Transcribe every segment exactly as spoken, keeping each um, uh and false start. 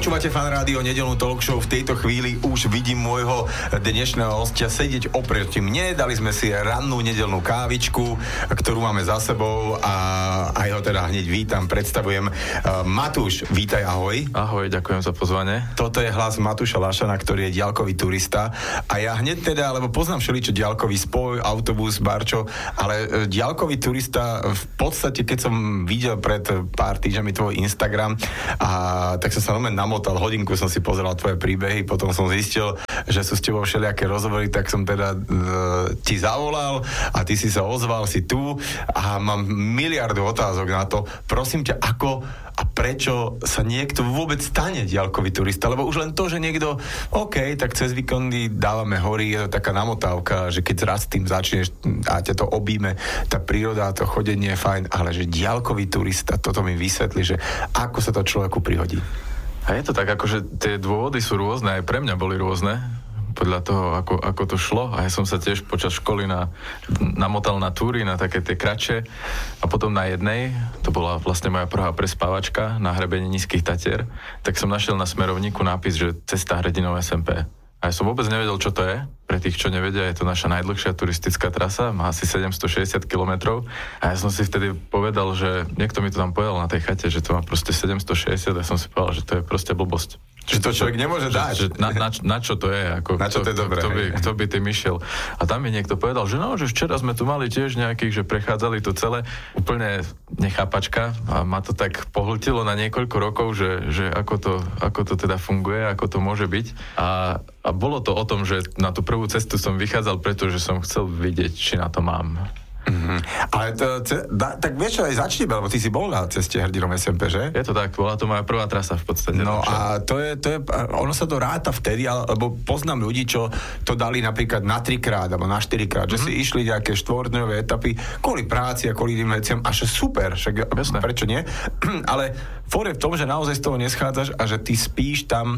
Počúvate Fan Rádio, nedeľnú talk show. V tejto chvíli už vidím môjho dnešného hostia sedieť oproti mne. Dali sme si rannú nedeľnú kávičku, ktorú máme za sebou a aj ho teda hneď vítam, predstavujem. Matúš, vítaj, ahoj. Ahoj, ďakujem za pozvanie. Toto je hlas Matúša Lašana, ktorý je diaľkový turista a ja hneď teda, lebo poznám všeličo, diaľkový spoj, autobus, barčo, ale diaľkový turista v podstate, keď som videl pred pár týždňami tvoj Instagram, a tak som sa normálne namotal, hodinku som si pozeral tvoje príbehy, potom som zistil, že sú s tebou všelijaké rozhovory, tak som teda e, ti zavolal a ty si sa ozval, si tu a mám miliardu otázok na to. Prosím ťa, ako a prečo sa niekto vôbec stane diaľkový turista? Lebo už len to, že niekto, OK, tak cez víkendy dávame hory, je to taká namotávka, že keď raz tým začneš a ťa to obíme, tá príroda, to chodenie je fajn, ale že diaľkový turista, toto mi vysvetlí, že ako sa to človeku prihodí. A je to tak, akože tie dôvody sú rôzne, aj pre mňa boli rôzne, podľa toho, ako, ako to šlo. A ja som sa tiež počas školy na, namotal na túry, na také tie kratšie. A potom na jednej, to bola vlastne moja prvá prespávačka na hrebení Nízkych Tatier, tak som našiel na smerovníku nápis, že cesta Hrdinov es em pé. A ja som vôbec nevedel, čo to je. Pre tých, čo nevedia, je to naša najdlhšia turistická trasa, má asi sedemstošesťdesiat kilometrov. A ja som si vtedy povedal, že niekto mi to tam povedal na tej chate, že to má proste sedemstošesťdesiat, a ja som si povedal, že to je proste blbosť. Že to človek nemôže dať. Že, že na, na, na čo to je? Ako, na čo to je dobré? Kto by, kto by tým išiel? A tam mi niekto povedal, že no, že včera sme tu mali tiež nejakých, že prechádzali to celé úplne nechápačka a ma to tak pohltilo na niekoľko rokov, že, že ako, to, ako to teda funguje, ako to môže byť. A, a bolo to o tom, že na tú prvú cestu som vychádzal, pretože som chcel vidieť, či na to mám. Mm-hmm. Ale to, ce, da, tak vieš čo, aj začni, lebo ty si bol na ceste Hrdinom es em pé, že? Je to tak, bola to moja prvá trasa v podstate. No a to je, to je, ono sa to ráta vtedy, lebo poznám ľudí, čo to dali napríklad na trikrát, alebo na štyrikrát, mm-hmm. že si išli nejaké štvordňové etapy kvôli práci a kvôli iným veciam, a že super, však jasné, prečo nie? Ale fór je v tom, že naozaj z toho neschádzaš a že ty spíš tam,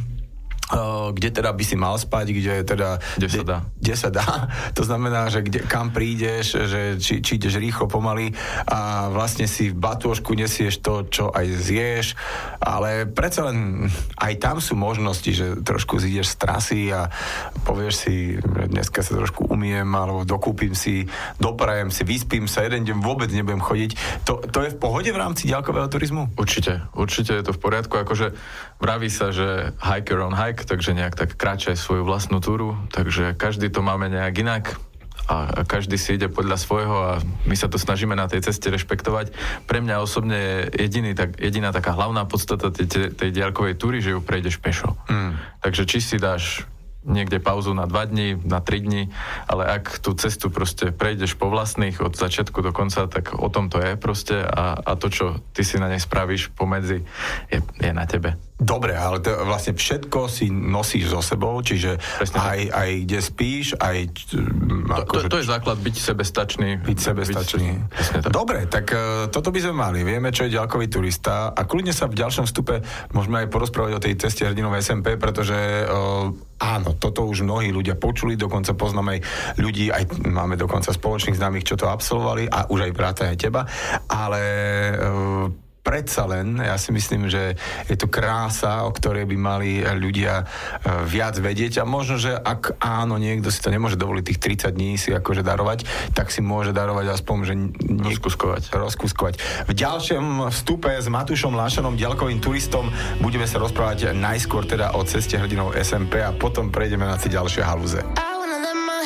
Uh, kde teda by si mal spať, kde teda... Kde sa dá. Kde sa dá. To znamená, že kde, kam prídeš, že či, či ideš rýchlo, pomaly a vlastne si v batôžku nesieš to, čo aj zješ, ale predsa len aj tam sú možnosti, že trošku zídeš z trasy a povieš si, že dneska sa trošku umiem, alebo dokúpim si, doprajem si, vyspím sa, jeden deň vôbec nebudem chodiť. To, to je v pohode v rámci diaľkového turizmu? Určite, určite je to v poriadku, akože vraví sa, že hiker on hike, takže nejak tak kráčaj svoju vlastnú túru, takže každý to máme nejak inak a, a každý si ide podľa svojho a my sa to snažíme na tej ceste rešpektovať. Pre mňa osobne je jediný, tak, jediná taká hlavná podstata tej, tej diaľkovej túry, že ju prejdeš pešo. Mm. Takže či si dáš niekde pauzu na dva dni, na tri dni, ale ak tú cestu proste prejdeš po vlastných od začiatku do konca, tak o tom to je proste a, a to, čo ty si na nej spravíš pomedzi, je, je na tebe. Dobre, ale to vlastne všetko si nosíš so sebou, čiže aj, aj kde spíš, aj... To, to, to je základ, byť sebestačný. Byť sebestačný. Byť, tak. Dobre, tak uh, toto by sme mali. Vieme, čo je diaľkový turista a kľudne sa v ďalšom vstupe môžeme aj porozprávať o tej ceste Hrdinov es em pé, pretože uh, áno, toto už mnohí ľudia počuli, dokonca poznáme aj ľudí, aj máme dokonca spoločných známych, čo to absolvovali a už aj vrátane teba, ale... Uh, predsa len, ja si myslím, že je to krása, o ktorej by mali ľudia viac vedieť a možno, že ak áno, niekto si to nemôže dovoliť tých tridsať dní si akože darovať, tak si môže darovať aspoň, že niek- rozkuskovať. rozkuskovať. V ďalšom vstupe s Matúšom Lašanom, diaľkovým turistom, budeme sa rozprávať najskôr teda o ceste Hrdinov es em pé a potom prejdeme na tie ďalšie halúze.